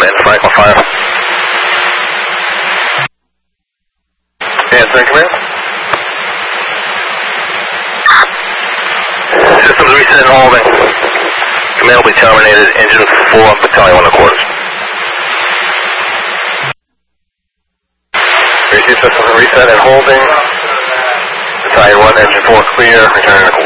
in Franklin Fire. Answering command. Systems reset and holding. Command will be terminated. Engine 4, battalion 1 quarters. Receive systems reset and holding. Battalion 1, engine 4 clear. Returning to